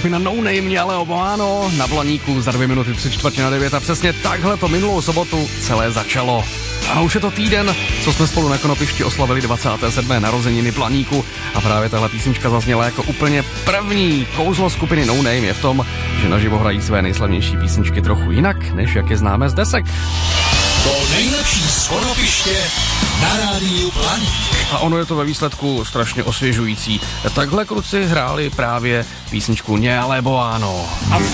skupina No Name, ale Oboáno na Blaníku za 2 minuty 3:45 a přesně takhle to minulou sobotu celé začalo. A už je to týden, co jsme spolu na Konopišti oslavili 27. narozeniny Blaníku a právě tahle písnička zazněla jako úplně první. Kouzlo skupiny No Name je v tom, že naživo hrají své nejslavnější písničky trochu jinak, než jak je známe z desek. To nejlepší z Konopiště na rádiu Blaník. A ono je to ve výsledku strašně osvěžující. Takhle kluci hráli právě písničku Ně ale Boáno.